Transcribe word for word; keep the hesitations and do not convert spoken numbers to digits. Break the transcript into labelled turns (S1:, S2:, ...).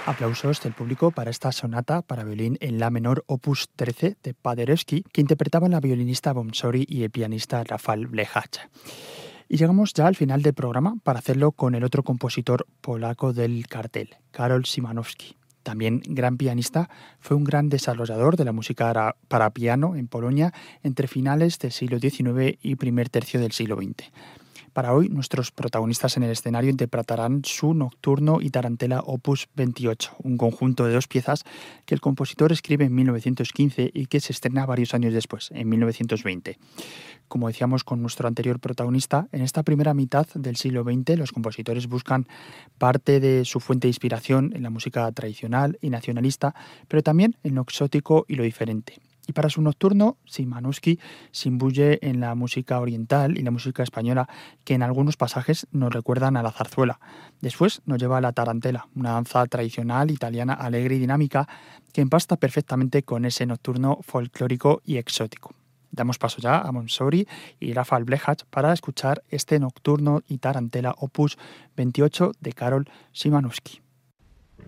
S1: Aplausos del público para esta sonata para violín en la menor opus trece de Paderewski, que interpretaban la violinista Bomsori y el pianista Rafał Blechacz. Y llegamos ya al final del programa para hacerlo con el otro compositor polaco del cartel, Karol Szymanowski. También gran pianista, fue un gran desarrollador de la música para piano en Polonia entre finales del siglo diecinueve y primer tercio del siglo veinte. Para hoy, nuestros protagonistas en el escenario interpretarán su Nocturno y Tarantela opus veintiocho, un conjunto de dos piezas que el compositor escribe en mil novecientos quince y que se estrena varios años después, en mil novecientos veinte. Como decíamos con nuestro anterior protagonista, en esta primera mitad del siglo veinte los compositores buscan parte de su fuente de inspiración en la música tradicional y nacionalista, pero también en lo exótico y lo diferente. Y para su nocturno, Szymanowski se imbuye en la música oriental y la música española, que en algunos pasajes nos recuerdan a la zarzuela. Después nos lleva a la tarantela, una danza tradicional italiana alegre y dinámica que empasta perfectamente con ese nocturno folclórico y exótico. Damos paso ya a Bomsori y Rafał Blechacz para escuchar este Nocturno y Tarantela opus veintiocho de Karol Szymanowski.